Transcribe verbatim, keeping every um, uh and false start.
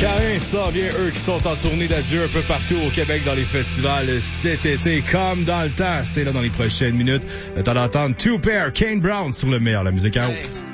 Caïn sort bien, eux qui sont en tournée d'adieu un peu partout au Québec dans les festivals cet été, comme dans le temps. C'est là dans les prochaines minutes. Le temps d'entendre Two Pair, Kane Brown sur le meilleur, la musique à haut.